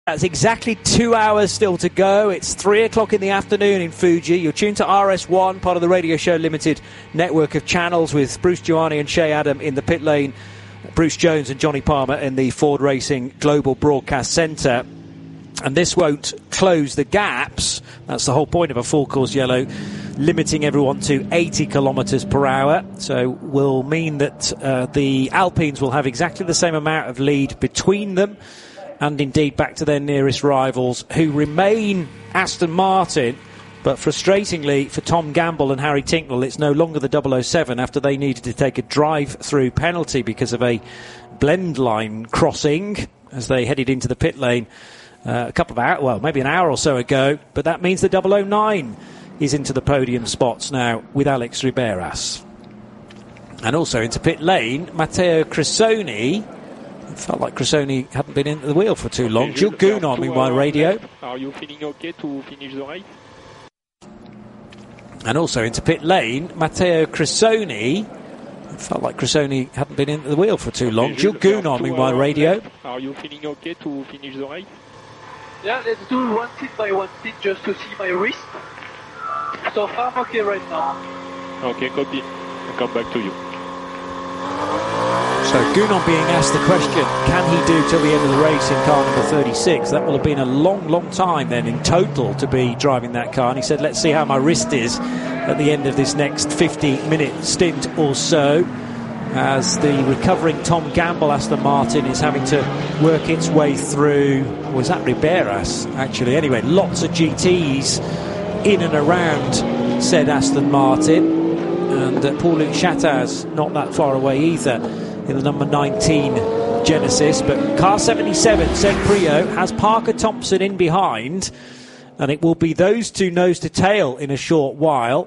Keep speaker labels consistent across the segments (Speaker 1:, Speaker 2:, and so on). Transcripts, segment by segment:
Speaker 1: That's exactly 2 hours still to go. It's 3 o'clock in the afternoon in Fuji. You're tuned to RS1, part of the Radio Show Limited network of channels, with Bruce Giuliani and Shea Adam in the pit lane, Bruce Jones and Johnny Palmer in the Ford Racing Global Broadcast Centre. And this won't close the gaps. That's the whole point of a full course yellow, limiting everyone to 80 kilometres per hour. So will mean that the Alpines will have exactly the same amount of lead between them, and indeed back to their nearest rivals, who remain Aston Martin. But frustratingly for Tom Gamble and Harry Tincknell, it's no longer the 007 after they needed to take a drive-through penalty because of a blend line crossing as they headed into the pit lane a couple of hours, well, maybe an hour or so ago. But that means the 009 is into the podium spots now with Alex Riberas. And also into pit lane, Matteo Cressoni. It felt like Cressoni hadn't been in the wheel for too long. Jules Gounon, meanwhile, radio.
Speaker 2: Are you feeling okay to finish the race?
Speaker 1: And also into pit lane, Matteo Cressoni. It felt like Cressoni hadn't been in the wheel for too long. Jules Gounon, meanwhile, radio.
Speaker 2: Are you feeling okay to finish the race?
Speaker 3: Yeah, let's do one seat by one seat just to see my wrist. So far, I'm okay right now.
Speaker 2: Okay, copy. I'll come back to you.
Speaker 1: So Gounon being asked the question, can he do till the end of the race in car number 36? That will have been a long, long time then in total to be driving that car. And he said, let's see how my wrist is at the end of this next 50-minute stint or so, as the recovering Tom Gamble Aston Martin is having to work its way through. Was that Riberas, actually? Anyway, lots of GTs in and around said Aston Martin. And Paul-Luc Chattaz not that far away either in the number 19 Genesis. But car 77, said Prio, has Parker Thompson in behind, and it will be those two nose to tail in a short while.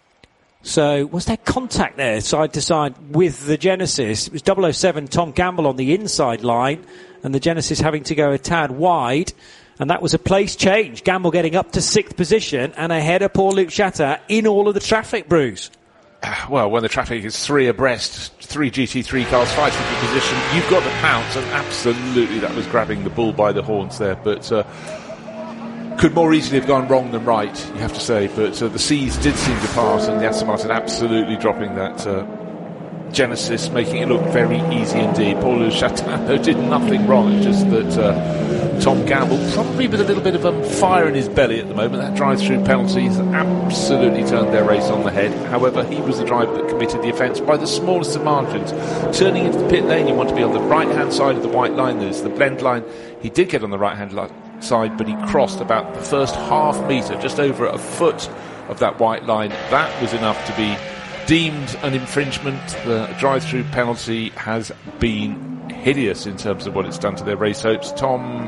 Speaker 1: So was there contact there side to side with the Genesis? It was 007 Tom Gamble on the inside line, and the Genesis having to go a tad wide. And that was a place change. Gamble getting up to 6th position and ahead of Paul-Luc Chattaz in all of the traffic, Bruce.
Speaker 4: Well, when the traffic is 3 abreast, 3 GT3 cars fighting for position, you've got to pounce, and absolutely that was grabbing the bull by the horns there. But could more easily have gone wrong than right, you have to say. But the seas did seem to part, and the Aston Martin absolutely dropping that Genesis, making it look very easy indeed. Paul-Luc Chattaz did nothing wrong. It's just that Tom Gamble, probably with a little bit of fire in his belly at the moment, that drive-through penalty has absolutely turned their race on the head. However, he was the driver that committed the offence by the smallest of margins. Turning into the pit lane, you want to be on the right-hand side of the white line. There's the blend line. He did get on the right-hand side, but he crossed about the first half metre, just over a foot of that white line. That was enough to be deemed an infringement. The drive-through penalty has been hideous in terms of what it's done to their race hopes. Tom,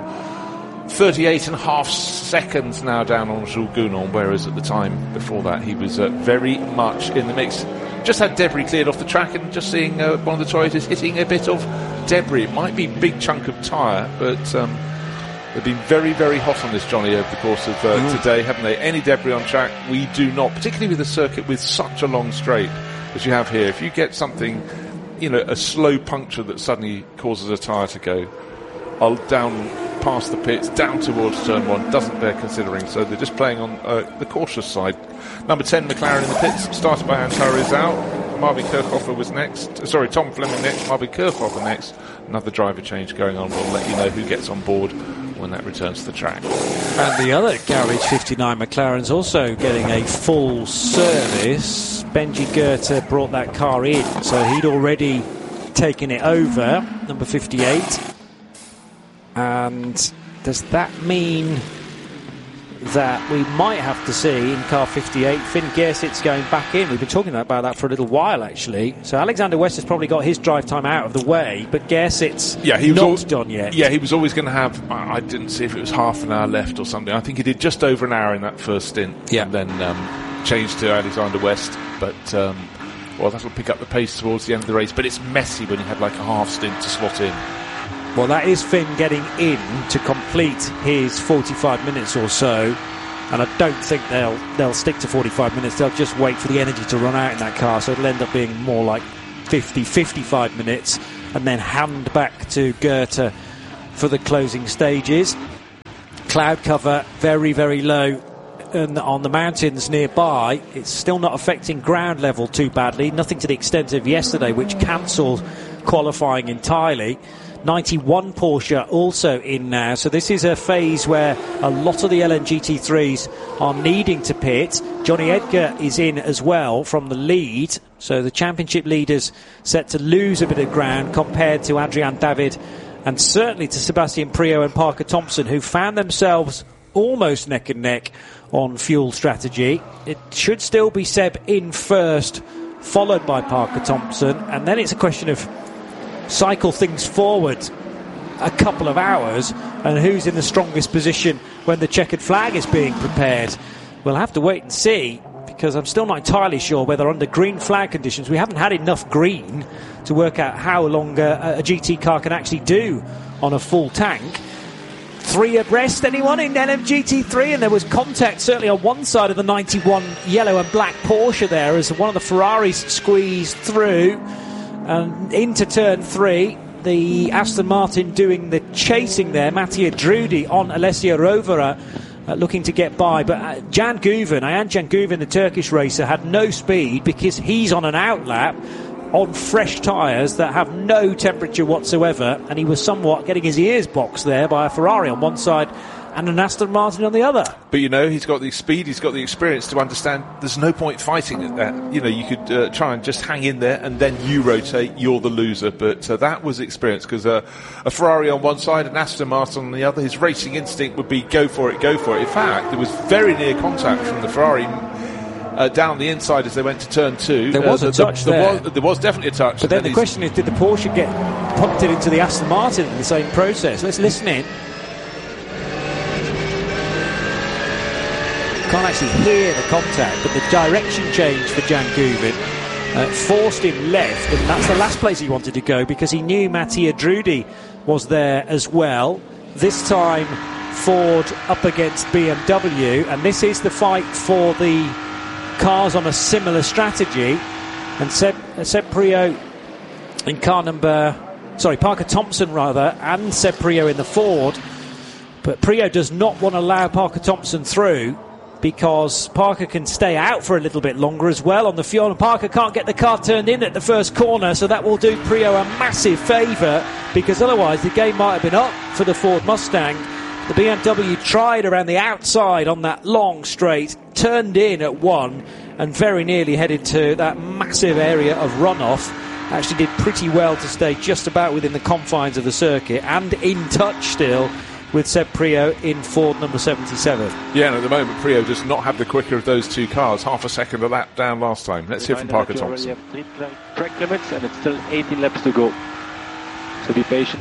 Speaker 4: 38.5 seconds now down on Jules Gounon, whereas at the time before that he was very much in the mix. Just had debris cleared off the track, and just seeing one of the Toyotas hitting a bit of debris. It might be a big chunk of tyre, but they've been very, very hot on this, Johnny, over the course of today, haven't they? Any debris on track, we do not, particularly with a circuit with such a long straight as you have here. If you get something, a slow puncture that suddenly causes a tyre to go down past the pits, down towards turn 1, doesn't bear considering. So they're just playing on the cautious side. Number 10, McLaren in the pits, started by Antar Rizal. Marvin Kirchhofer was next. Sorry, Tom Fleming next, Marvin Kirchhofer next. Another driver change going on. We'll let you know who gets on board when that returns to the track.
Speaker 1: And the other garage 59 McLaren's also getting a full service. Benji Goethe brought that car in, so he'd already taken it over, number 58. And does that mean that we might have to see in car 58 Finn Gersit's going back in? We've been talking about that for a little while, actually. So Alexander West has probably got his drive time out of the way, but Gersit's not done yet.
Speaker 4: Yeah, he was always going to have, I didn't see if it was half an hour left or something. I think he did just over an hour in that first stint, and then changed to Alexander West. But well, that'll pick up the pace towards the end of the race. But it's messy when you have like a half stint to slot in.
Speaker 1: Well, that is Finn getting in to complete his 45 minutes or so, and I don't think they'll stick to 45 minutes. They'll just wait for the energy to run out in that car, so it'll end up being more like 50-55 minutes, and then hand back to Goethe for the closing stages. cloud cover very, very low. And on the mountains nearby, it's still not affecting ground level too badly. Nothing to the extent of yesterday, which cancelled qualifying entirely. 91 Porsche also in now. So this is a phase where a lot of the LMGT3s are needing to pit. Johnny Edgar is in as well from the lead. So the championship leaders set to lose a bit of ground compared to Adrian David and certainly to Sebastian Priaulx and Parker Thompson, who found themselves almost neck and neck on fuel strategy. It should still be Seb in first, followed by Parker Thompson, and then it's a question of cycle things forward a couple of hours and who's in the strongest position when the checkered flag is being prepared. We'll have to wait and see, because I'm still not entirely sure whether under green flag conditions, we haven't had enough green to work out how long a GT car can actually do on a full tank. 3 abreast, anyone in LMGT3? And there was contact certainly on one side of the 91 yellow and black Porsche there as one of the Ferraris squeezed through and into turn 3. The Aston Martin doing the chasing there. Mattia Drudi on Alessio Rovera looking to get by. But Ayhan Can-Guven, the Turkish racer, had no speed because he's on an outlap on fresh tyres that have no temperature whatsoever, and he was somewhat getting his ears boxed there by a Ferrari on one side and an Aston Martin on the other.
Speaker 4: But he's got the speed, he's got the experience to understand there's no point fighting at that. You could try and just hang in there and then you rotate, you're the loser. But that was experience, because a Ferrari on one side and Aston Martin on the other, his racing instinct would be go for it, go for it. In fact, there was very near contact from the Ferrari down the inside as they went to turn 2.
Speaker 1: There was a touch there.
Speaker 4: There was definitely a touch.
Speaker 1: But then the question is, did the Porsche get punted into the Aston Martin in the same process? Let's listen in. Can't actually hear the contact, but the direction change for Can-Guven forced him left, and that's the last place he wanted to go, because he knew Mattia Drudi was there as well. This time Ford up against BMW, and this is the fight for the cars on a similar strategy. And Seb Priaulx in Parker Thompson and Seb Priaulx in the Ford, but Priaulx does not want to allow Parker Thompson through, because Parker can stay out for a little bit longer as well on the fuel, and Parker can't get the car turned in at the first corner, so that will do Priaulx a massive favour, because otherwise the game might have been up for the Ford Mustang. The BMW tried around the outside on that long straight, turned in at 1 and very nearly headed to that massive area of runoff. Actually did pretty well to stay just about within the confines of the circuit and in touch still with Seb Priaulx in Ford number 77.
Speaker 4: Yeah, and at the moment Priaulx does not have the quicker of those two cars, half a second a lap down last time. Let's hear from Parker Thompson.
Speaker 2: You have 3 track limits and it's still 18 laps to go, so be patient.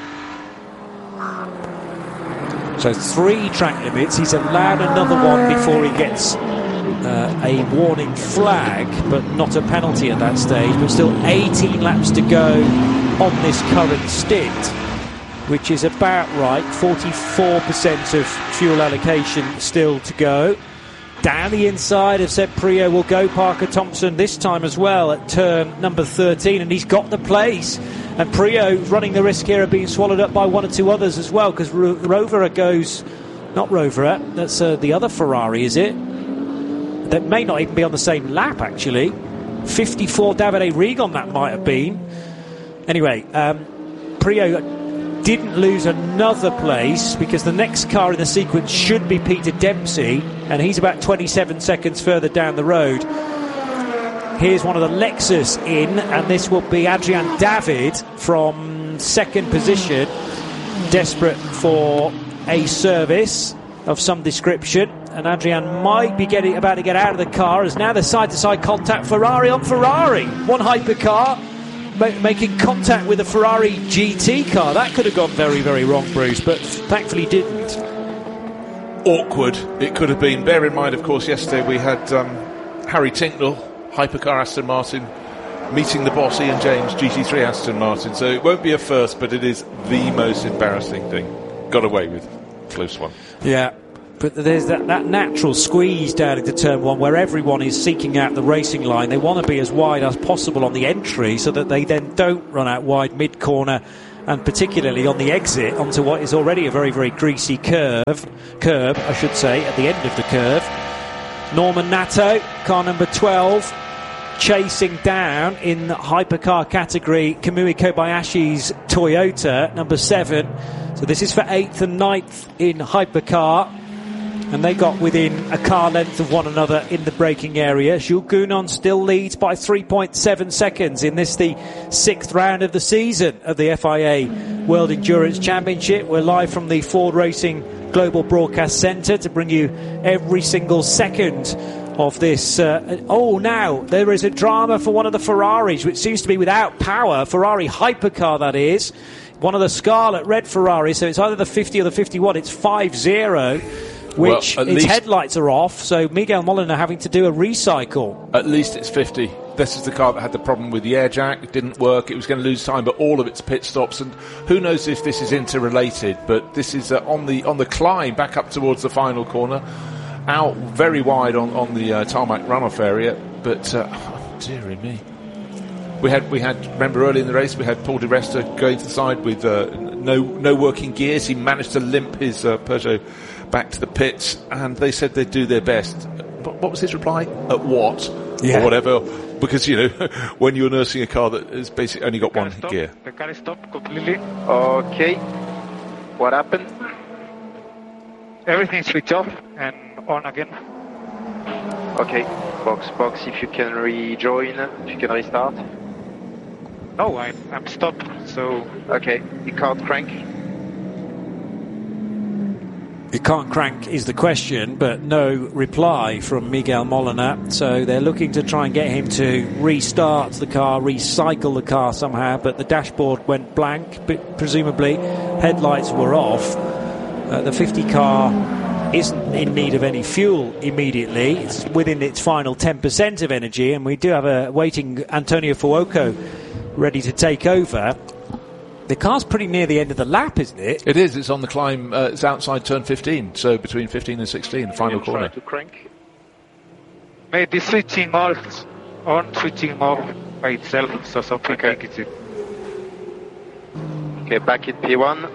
Speaker 1: So 3 track limits. He's allowed another one before he gets a warning flag, but not a penalty at that stage. But still 18 laps to go on this current stint, which is about right. 44% of fuel allocation still to go. Down the inside of Seb Priaulx will go Parker Thompson this time as well at turn number 13, and he's got the place. And Priaulx running the risk here of being swallowed up by 1 or 2 others as well, because Rovera goes... Not Rovera, that's the other Ferrari, is it? That may not even be on the same lap, actually. 54 Davide Rigon that might have been. Anyway, Priaulx didn't lose another place, because the next car in the sequence should be Peter Dempsey, and he's about 27 seconds further down the road. Here's one of the Lexus in, and this will be Adrian David from second position, desperate for a service of some description. And Adrian might be about to get out of the car, as now the side-to-side contact, Ferrari on Ferrari. One hypercar making contact with a Ferrari GT car. That could have gone very, very wrong, Bruce, but thankfully didn't.
Speaker 4: Awkward it could have been. Bear in mind, of course, yesterday we had Harry Tincknell, hypercar Aston Martin, meeting the boss Ian James, GT3 Aston Martin. So it won't be a first, but it is the most embarrassing thing. Got away with. Close one.
Speaker 1: Yeah, but there's that natural squeeze down into turn 1 where everyone is seeking out the racing line. They want to be as wide as possible on the entry so that they then don't run out wide mid-corner and particularly on the exit onto what is already a very, very greasy curb, I should say, at the end of the curve. Norman Nato, car number 12, chasing down in the hypercar category Kamui Kobayashi's Toyota, number 7. So this is for 8th and 9th in hypercar. And they got within a car length of one another in the braking area. Jules Gounon still leads by 3.7 seconds in this, the 6th round of the season of the FIA World Endurance Championship. We're live from the Ford Racing Global Broadcast Centre to bring you every single second of this. Now there is a drama for one of the Ferraris, which seems to be without power. Ferrari hypercar, that is. One of the Scarlet Red Ferraris, so it's either the 50 or the 51. It's 5-0. Which its headlights are off, so Miguel Molina having to do a recycle.
Speaker 4: At least it's 50. This is the car that had the problem with the air jack. It didn't work. It was going to lose time, but all of its pit stops. And who knows if this is interrelated? But this is on the climb back up towards the final corner, out very wide on the tarmac runoff area. But dearie me, we had remember early in the race we had Paul di Resta going to the side with no working gears. He managed to limp his Peugeot back to the pits, and they said they'd do their best. But what was his reply? At what?
Speaker 1: Yeah.
Speaker 4: Or whatever. Because, when you're nursing a car that has basically only got one gear.
Speaker 2: The car stopped completely.
Speaker 5: Okay. What happened?
Speaker 2: Everything switched off and on again.
Speaker 5: Okay. Box, if you can rejoin, if you can restart.
Speaker 2: No, I'm stopped, so...
Speaker 5: Okay. You can't crank?
Speaker 1: You can't crank is the question, but no reply from Miguel Molina. So they're looking to try and get him to restart the car, recycle the car somehow, but the dashboard went blank, but presumably headlights were off. The 50 car isn't in need of any fuel immediately. It's within its final 10% of energy, and we do have a waiting Antonio Fuoco ready to take over. The car's pretty near the end of the lap, isn't it?
Speaker 4: It is. It's on the climb. It's outside turn 15, so between 15 and 16, the final corner.
Speaker 2: Try to crank. Maybe switching off, on, switching off by itself, so something like it.
Speaker 5: Okay, back in P1.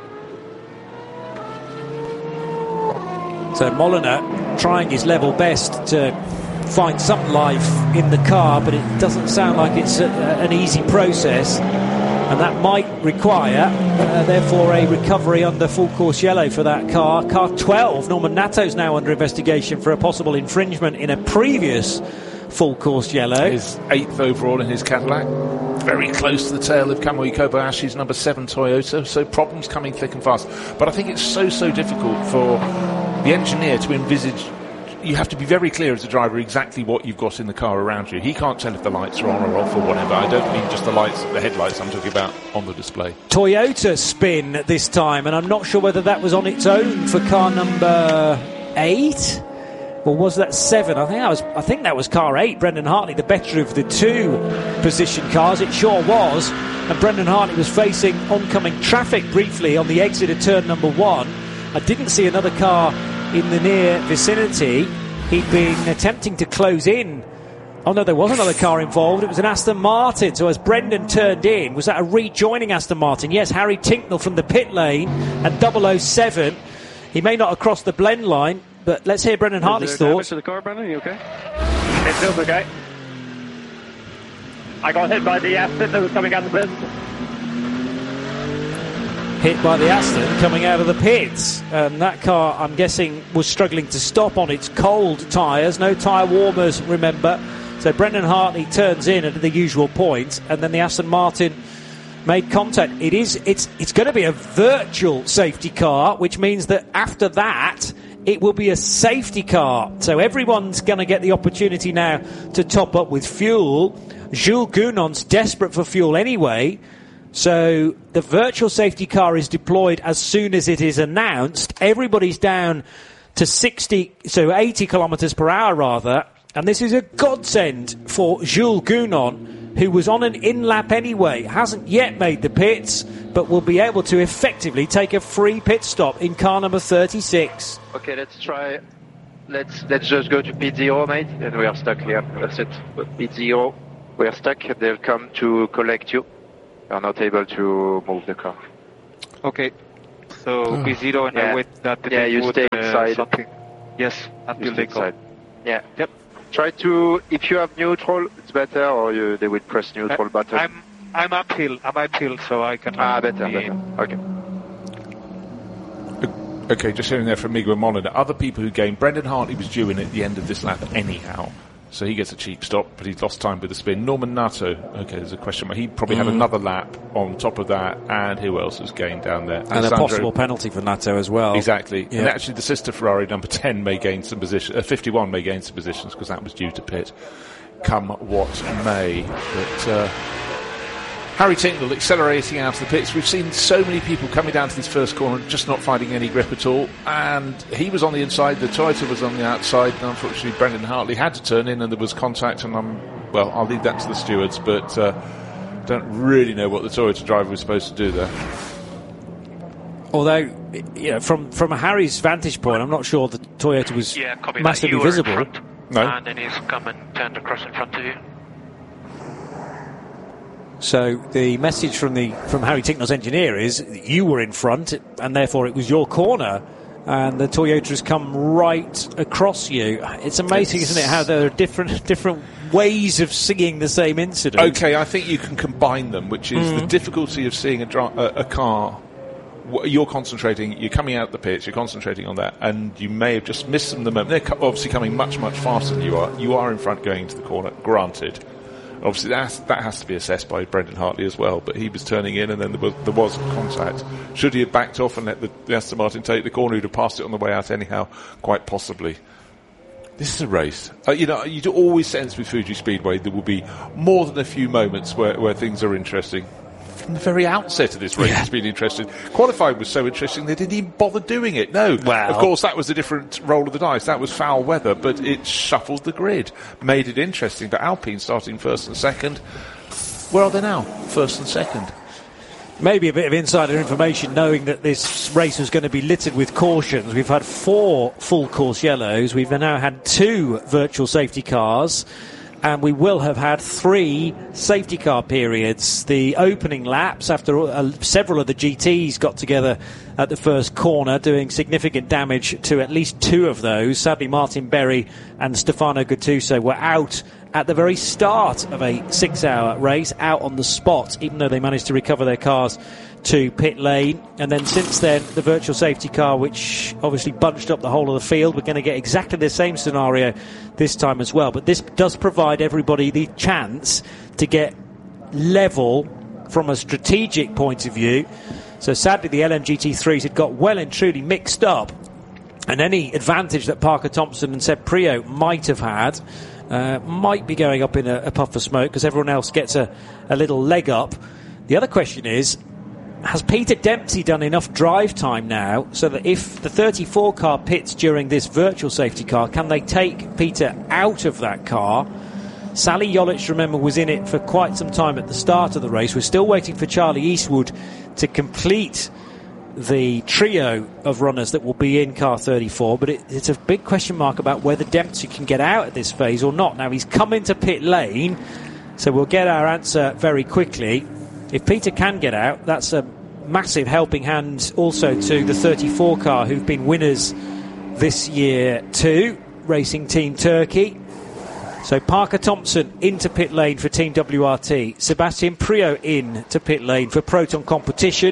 Speaker 1: So Molina trying his level best to find some life in the car, but it doesn't sound like it's an easy process. And that might require, therefore, a recovery under full course yellow for that car. Car 12, Norman Nato's now under investigation for a possible infringement in a previous full course yellow.
Speaker 4: His 8th overall in his Cadillac. Very close to the tail of Kamui Kobayashi's number 7 Toyota. So problems coming thick and fast. But I think it's so difficult for the engineer to envisage. You have to be very clear as a driver exactly what you've got in the car around you. He can't tell if the lights are on or off or whatever. I don't mean just the headlights I'm talking about on the display.
Speaker 1: Toyota spin this time, and I'm not sure whether that was on its own for car number 8, or was that 7? I think that was car 8, Brendan Hartley, the better of the two position cars. It sure was, and Brendan Hartley was facing oncoming traffic briefly on the exit of turn number 1. I didn't see another car in the near vicinity. He'd been attempting to close in. Oh no, there was another car involved. It was an Aston Martin. So as Brendan turned in, was that a rejoining Aston Martin? Yes, Harry Tinknell from the pit lane and 007. He may not have crossed the blend line, but let's hear Brendan Hartley's thoughts.
Speaker 2: To the car, Brendan, you okay?
Speaker 6: It feels okay. I got hit by the Aston that was coming out of the pits.
Speaker 1: Hit by the Aston coming out of the pits, and that car, I'm guessing, was struggling to stop on its cold tyres. No tyre warmers, remember. So Brendan Hartley turns in at the usual point, and then the Aston Martin made contact. It's going to be a virtual safety car, which means that after that it will be a safety car. So everyone's going to get the opportunity now to top up with fuel. Jules Gounon's desperate for fuel anyway. So the virtual safety car is deployed as soon as it is announced. Everybody's down to 80 kilometres per hour rather. And this is a godsend for Jules Gounon, who was on an in-lap anyway, hasn't yet made the pits, but will be able to effectively take a free pit stop in car number 36.
Speaker 5: Okay, let's try. Let's just go to pit 0, mate, and we are stuck here. That's it. Pit 0, we are stuck. They'll come to collect you. We are not able to move the car.
Speaker 2: Okay. So P0 and I wait that they
Speaker 5: you
Speaker 2: would,
Speaker 5: stay inside.
Speaker 2: something. Yes, until they go.
Speaker 5: Yeah.
Speaker 2: Yep.
Speaker 5: Try to, if you have neutral, it's better, or they will press neutral button.
Speaker 2: I'm uphill, so I can...
Speaker 5: better. Okay.
Speaker 4: Okay, just hearing there from Miguel Monitor. Other people who gained, Brendan Hartley was due in at the end of this lap anyhow, so he gets a cheap stop, but he's lost time with the spin. Norman Nato, okay, there's a question mark. He probably had another lap on top of that, and who else has gained down there?
Speaker 1: And a possible penalty for Nato as well.
Speaker 4: Exactly. Yeah. And actually the sister Ferrari, number 10, may gain some position. 51 may gain some positions, because that was due to pit, come what may. But Harry Tincknell accelerating out of the pits. We've seen so many people coming down to this first corner just not finding any grip at all, and he was on the inside, the Toyota was on the outside, and unfortunately Brendan Hartley had to turn in and there was contact, and I'll leave that to the stewards, but don't really know what the Toyota driver was supposed to do there.
Speaker 1: Although, from Harry's vantage point, I'm not sure the Toyota was massively visible.
Speaker 4: No.
Speaker 7: And then he's come and turned across in front of you.
Speaker 1: So the message from Harry Tincknell's engineer is you were in front, and therefore it was your corner, and the Toyota has come right across you. It's amazing, isn't it, how there are different ways of seeing the same incident.
Speaker 4: Okay, I think you can combine them, which is the difficulty of seeing a car. You're concentrating, you're coming out the pits, you're concentrating on that, and you may have just missed them the moment. They're obviously coming much, much faster than you are. You are in front going into the corner, granted. Obviously, that has to be assessed by Brendan Hartley as well, but he was turning in and then there was contact. Should he have backed off and let the Aston Martin take the corner, he'd have passed it on the way out anyhow, quite possibly. This is a race. You do always sense with Fuji Speedway there will be more than a few moments where things are interesting. From the very outset of this race, it's been interesting. Qualifying was so interesting they didn't even bother doing it. No, of course that was a different roll of the dice. That was foul weather, but it shuffled the grid, made it interesting. But Alpine starting first and second. Where are they now? First and second.
Speaker 1: Maybe a bit of insider information, knowing that this race was going to be littered with cautions. We've had 4 full course yellows. We've now had 2 virtual safety cars. And we will have had 3 safety car periods. The opening laps, after several of the GTs got together at the first corner, doing significant damage to at least 2 of those. Sadly, Martin Berry and Stefano Gattuso were out at the very start of a 6-hour race, out on the spot, even though they managed to recover their cars to pit lane. And then since then, the virtual safety car, which obviously bunched up the whole of the field. We're going to get exactly the same scenario this time as well, but this does provide everybody the chance to get level from a strategic point of view. So sadly the LMGT3s had got well and truly mixed up, and any advantage that Parker Thompson and Seb Priaulx might have had might be going up in a puff of smoke, because everyone else gets a little leg up. The other question is, has Peter Dempsey done enough drive time now so that if the 34 car pits during this virtual safety car, can they take Peter out of that car? Sally Jolich, remember, was in it for quite some time at the start of the race. We're still waiting for Charlie Eastwood to complete the trio of runners that will be in car 34, but it's a big question mark about whether Dempsey can get out at this phase or not. Now, he's come into pit lane, so we'll get our answer very quickly. If Peter can get out, that's a massive helping hand also to the 34 car, who've been winners this year too, Racing Team Turkey. So Parker Thompson into pit lane for Team WRT, Sebastian Priaulx in to pit lane for Proton Competition,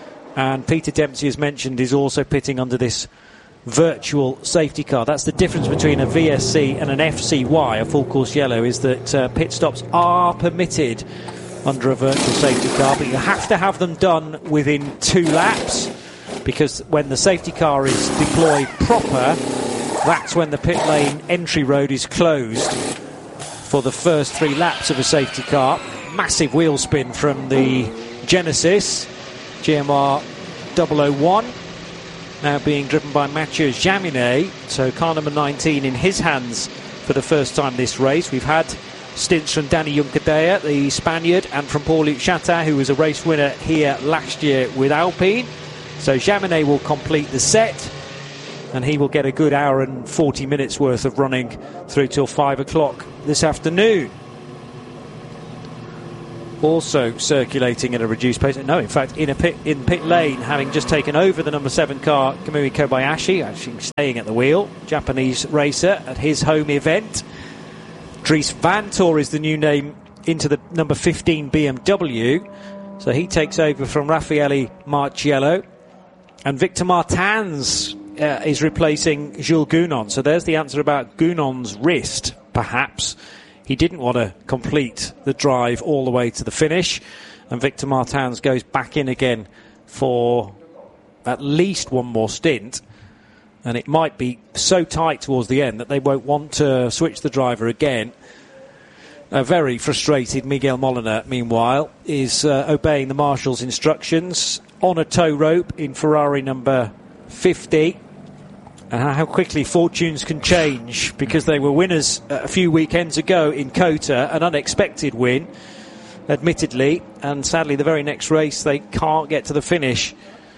Speaker 1: and Peter Dempsey, as mentioned, is also pitting under this virtual safety car. That's the difference between a VSC and an FCY, a full course yellow, is that pit stops are permitted under a virtual safety car, but you have to have them done within 2 laps, because when the safety car is deployed proper, that's when the pit lane entry road is closed for the first 3 laps of a safety car. Massive wheel spin from the Genesis GMR 001, now being driven by Mathieu Jaminet, so car number 19 in his hands for the first time this race. We've had stints from Danny Juncadella, the Spaniard, and from Paul-Luc Chatin, who was a race winner here last year with Alpine. So Jaminet will complete the set, and he will get a good hour and 40 minutes worth of running through till 5 o'clock this afternoon. also circulating at a reduced pace. No, in fact, in pit lane, having just taken over the number 7 car, Kamui Kobayashi, actually staying at the wheel, Japanese racer at his home event. Dries Vanthoor is the new name into the number 15 BMW. So he takes over from Raffaele Marciello. And Victor Martins is replacing Jules Gounon. So there's the answer about Gounon's wrist, perhaps. He didn't want to complete the drive all the way to the finish. And Victor Martins goes back in again for at least one more stint. And it might be so tight towards the end that they won't want to switch the driver again. A very frustrated Miguel Molina, meanwhile, is obeying the marshal's instructions on a tow rope in Ferrari number 50. And how quickly fortunes can change, because they were winners a few weekends ago in COTA, an unexpected win, admittedly, and sadly the very next race they can't get to the finish.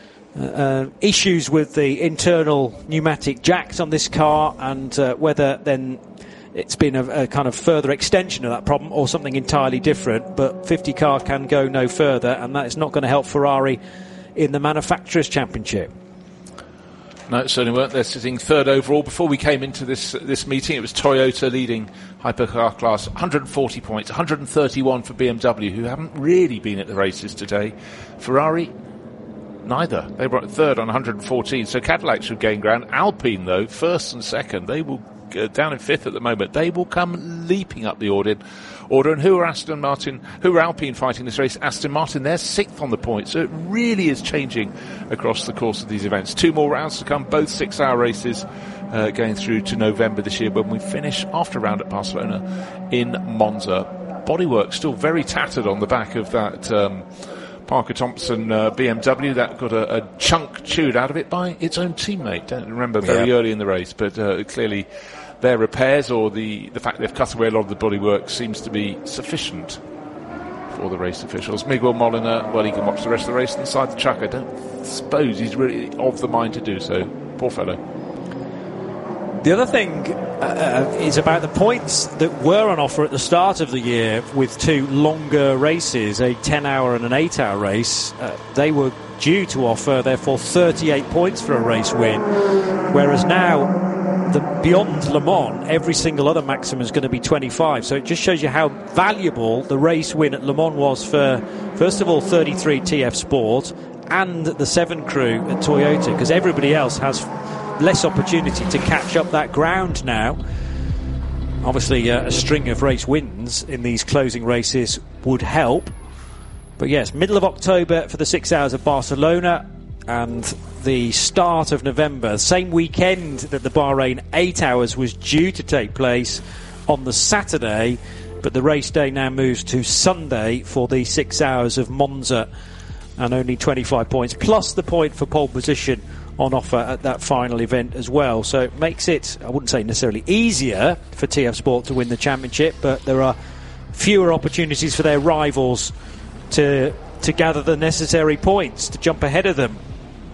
Speaker 1: Issues with the internal pneumatic jacks on this car, and whether then it's been a kind of further extension of that problem or something entirely different. But 50 car can go no further, and that is not going to help Ferrari in the Manufacturers' Championship.
Speaker 4: No, it certainly weren't. They're sitting third overall. Before we came into this meeting, it was Toyota leading hypercar class, 140 points, 131 for BMW, who haven't really been at the races today. Ferrari, neither. They were at third on 114, so Cadillac should gain ground. Alpine, though, first and second, they will down in fifth at the moment. They will come leaping up the order. And who are Alpine fighting this race? Aston Martin, they're sixth on the points. So it really is changing across the course of these events. 2 more rounds to come, both 6-hour races going through to November this year, when we finish after a round at Barcelona in Monza. Bodywork still very tattered on the back of that Parker Thompson BMW. That got a chunk chewed out of it by its own teammate. Don't remember very early in the race, but clearly their repairs, or the fact they've cut away a lot of the bodywork, seems to be sufficient for the race officials. Miguel Molina, well, he can watch the rest of the race inside the truck. I don't suppose he's really of the mind to do so. Poor fellow.
Speaker 1: The other thing is about the points that were on offer at the start of the year with 2 longer races, a 10-hour and an 8-hour race. They were due to offer, therefore, 38 points for a race win, whereas now, beyond Le Mans, every single other maximum is going to be 25. So it just shows you how valuable the race win at Le Mans was for, first of all, 33 TF Sport and the 7 crew at Toyota, because everybody else has less opportunity to catch up that ground now. Obviously, a string of race wins in these closing races would help. But yes, middle of October for the 6 hours of Barcelona, and the start of November, same weekend that the Bahrain 8 hours was due to take place on the Saturday, but the race day now moves to Sunday for the 6 hours of Monza, and only 25 points plus the point for pole position on offer at that final event as well. So it makes it, I wouldn't say necessarily easier for TF Sport to win the championship, but there are fewer opportunities for their rivals to gather the necessary points to jump ahead of them.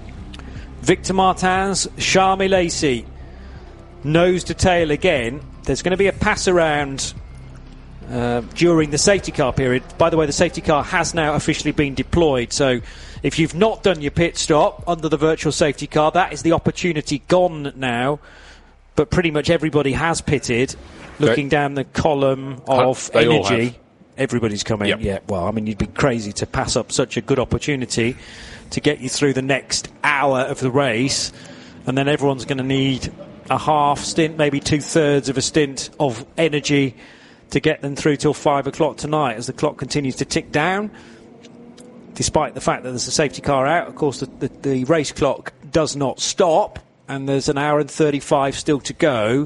Speaker 1: Victor Martins, Charles Lacey, nose to tail again. There's going to be a pass around during the safety car period. By the way, the safety car has now officially been deployed, so if you've not done your pit stop under the virtual safety car, that is the opportunity gone now. But pretty much everybody has pitted. Looking down the column of energy, everybody's coming.
Speaker 4: Yep.
Speaker 1: Yeah, well, I mean, you'd be crazy to pass up such a good opportunity to get you through the next hour of the race, and then everyone's going to need a half stint, maybe 2/3 of a stint of energy to get them through till 5 o'clock tonight as the clock continues to tick down. Despite the fact that there's a safety car out, of course, the race clock does not stop, and there's an hour and 35 still to go.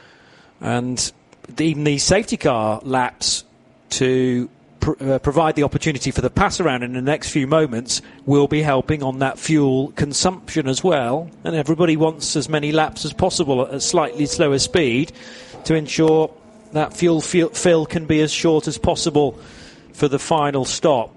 Speaker 1: And even the safety car laps to provide the opportunity for the pass around in the next few moments will be helping on that fuel consumption as well. And everybody wants as many laps as possible at a slightly slower speed to ensure that fuel fill can be as short as possible for the final stop.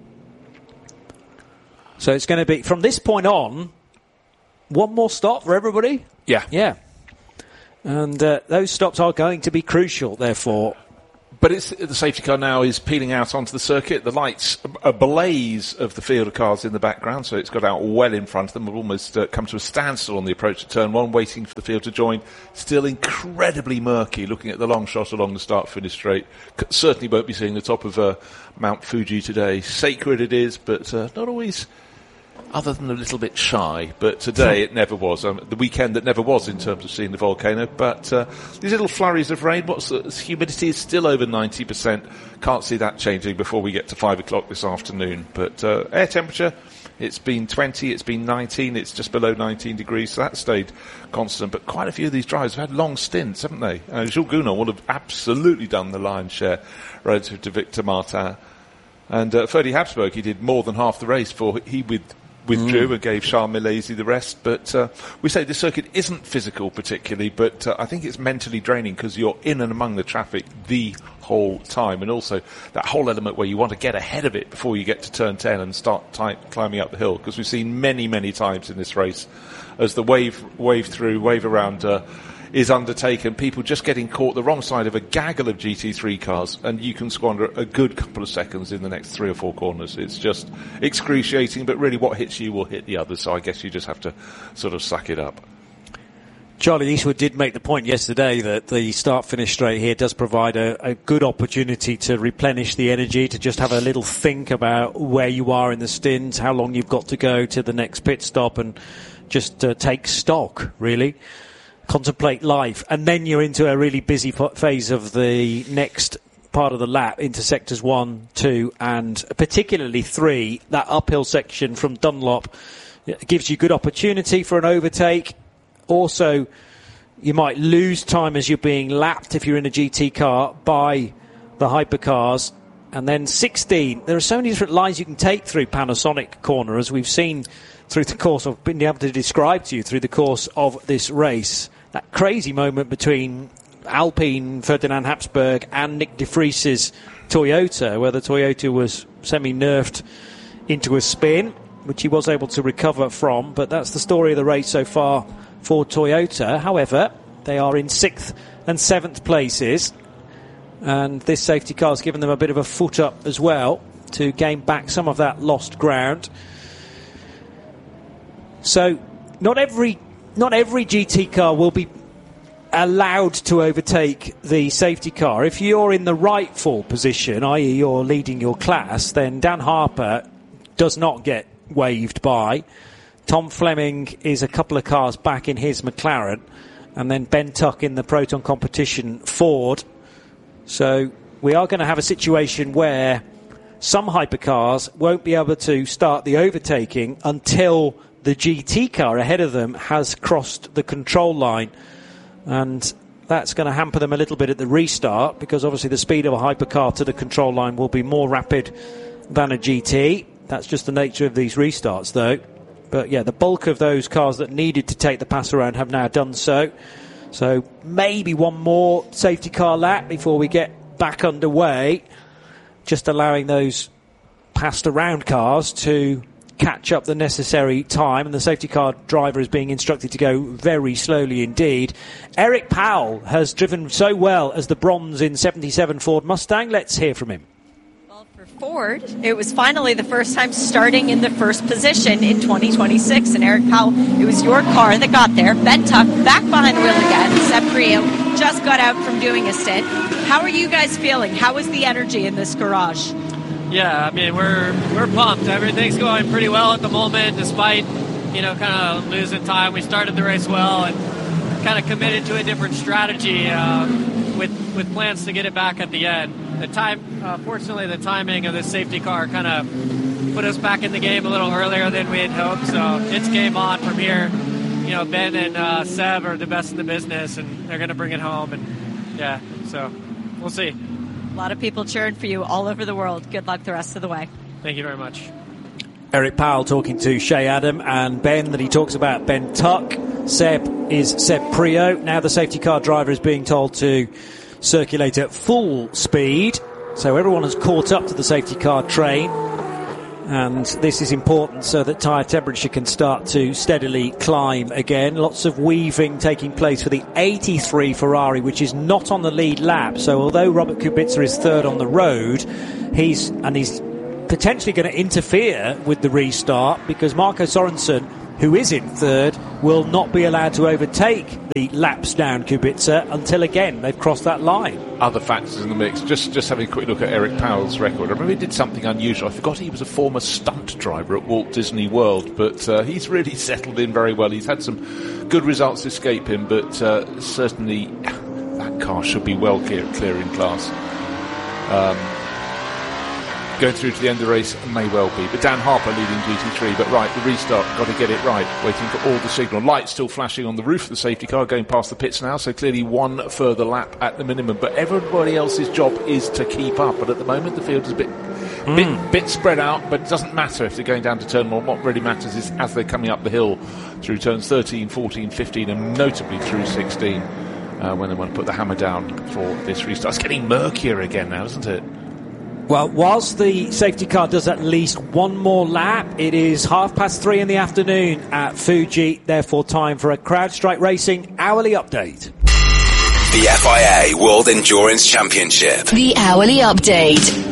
Speaker 1: So it's going to be, from this point on, one more stop for everybody?
Speaker 4: Yeah.
Speaker 1: Yeah. And those stops are going to be crucial, therefore.
Speaker 4: But the safety car now is peeling out onto the circuit. The lights, a blaze of the field of cars in the background, so it's got out well in front of them. We've almost come to a standstill on the approach to turn one, waiting for the field to join. Still incredibly murky, looking at the long shot along the start-finish straight. Certainly won't be seeing the top of Mount Fuji today. Sacred it is, but not always... other than a little bit shy, but today it never was. The weekend that never was in terms of seeing the volcano. But these little flurries of rain, humidity is still over 90%. Can't see that changing before we get to 5 o'clock this afternoon. But air temperature, it's been 20, it's been 19, it's just below 19 degrees, so that stayed constant. But quite a few of these drivers have had long stints, haven't they? Jules Gounon would have absolutely done the lion's share relative to Victor Martin. And Ferdy Habsburg, he did more than half the race before he withdrew and gave Charles Milesi the rest. But we say the circuit isn't physical particularly, but I think it's mentally draining because you're in and among the traffic the whole time. And also that whole element where you want to get ahead of it before you get to turn 10 and start climbing up the hill. Because we've seen many, many times in this race as the wave around is undertaken, people just getting caught the wrong side of a gaggle of GT3 cars, and you can squander a good couple of seconds in the next 3 or 4 corners. It's just excruciating, but really what hits you will hit the others, so I guess you just have to sort of suck it up.
Speaker 1: Charlie Eastwood did make the point yesterday that the start-finish straight here does provide a good opportunity to replenish the energy, to just have a little think about where you are in the stint, how long you've got to go to the next pit stop, and just take stock, really. Contemplate life, and then you're into a really busy phase of the next part of the lap into sectors 1, 2 and particularly 3. That uphill section from Dunlop gives you good opportunity for an overtake. Also, you might lose time as you're being lapped if you're in a GT car by the hypercars. And then 16, there are so many different lines you can take through Panasonic Corner, as we've seen through the course of, been able to describe to you through the course of this race. That crazy moment between Alpine, Ferdinand Habsburg and Nick de Vries's Toyota, where the Toyota was semi-nerfed into a spin, which he was able to recover from. But that's the story of the race so far for Toyota. However, they are in 6th and 7th places, and this safety car has given them a bit of a foot up as well to gain back some of that lost ground. So not every GT car will be allowed to overtake the safety car. If you're in the rightful position, i.e. you're leading your class, then Dan Harper does not get waved by. Tom Fleming is a couple of cars back in his McLaren, and then Ben Tuck in the Proton Competition Ford. So we are going to have a situation where some hypercars won't be able to start the overtaking until the GT car ahead of them has crossed the control line, and that's going to hamper them a little bit at the restart, because obviously the speed of a hypercar to the control line will be more rapid than a GT. That's just the nature of these restarts, though. But yeah, the bulk of those cars that needed to take the pass around have now done so. So maybe one more safety car lap before we get back underway, just allowing those passed around cars to catch up the necessary time, and the safety car driver is being instructed to go very slowly indeed. Eric Powell has driven so well as the bronze in 77 Ford Mustang. Let's hear from him.
Speaker 8: Well, for Ford, it was finally the first time starting in the first position in 2026, and Eric Powell, it was your car that got there. Ben Tuck back behind the wheel again. Seb Priaulx just got out from doing a stint. How are you guys feeling? How is the energy in this garage?
Speaker 9: Yeah, I mean, we're pumped. Everything's going pretty well at the moment, despite, kind of losing time. We started the race well and kind of committed to a different strategy with plans to get it back at the end. Fortunately, the timing of this safety car kind of put us back in the game a little earlier than we had hoped. So it's game on from here. Ben and Seb are the best in the business, and they're going to bring it home. And yeah, so we'll see.
Speaker 8: A lot of people cheering for you all over the world. Good luck the rest of the way.
Speaker 9: Thank you very much.
Speaker 1: Eric Powell talking to Shea Adam, and Ben, that he talks about Ben Tuck. Seb is Seb Priaulx. Now the safety car driver is being told to circulate at full speed. So everyone has caught up to the safety car train. And this is important so that tyre temperature can start to steadily climb again. Lots of weaving taking place for the 83 Ferrari, which is not on the lead lap. So although Robert Kubica is third on the road, he's potentially going to interfere with the restart, because Marco Sorensen, who is in third, will not be allowed to overtake the laps down Kubica until, again, they've crossed that line.
Speaker 4: Other factors in the mix. Just having a quick look at Eric Powell's record. I remember he did something unusual. I forgot he was a former stunt driver at Walt Disney World, but he's really settled in very well. He's had some good results escape him, but certainly that car should be well clear in class. Going through to the end of the race may well be, but Dan Harper leading GT3. But right, the restart, got to get it right. Waiting for all the signal lights still flashing on the roof of the safety car, going past the pits now, so clearly one further lap at the minimum, but everybody else's job is to keep up. But at the moment the field is a bit spread out, but it doesn't matter if they're going down to turn 1. What really matters is as they're coming up the hill through turns 13, 14, 15 and notably through 16, when they want to put the hammer down for this restart. It's getting murkier again now, isn't it?
Speaker 1: Well, whilst the safety car does at least one more lap, it is 3:30 in the afternoon at Fuji, therefore time for a CrowdStrike Racing hourly update.
Speaker 10: The FIA World Endurance Championship.
Speaker 11: The hourly update.